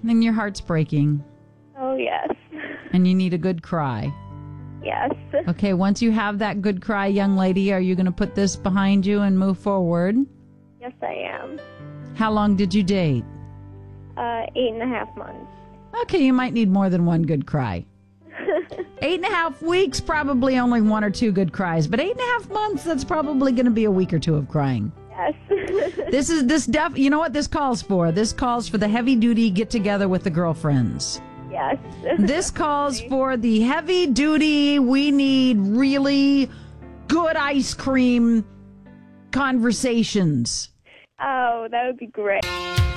And your heart's breaking. Oh, yes. And you need a good cry. Yes. Okay, once you have that good cry, young lady, are you going to put this behind you and move forward? Yes, I am. How long did you date? 8.5 months. Okay, you might need more than one good cry. 8.5 weeks, probably only 1 or 2 good cries. But 8.5 months, that's probably going to be a week or 2 of crying. Yes. You know what this calls for? This calls for the heavy-duty get-together with the girlfriends. Yes. This calls for the heavy-duty, we need really good ice cream conversations. Oh, that would be great.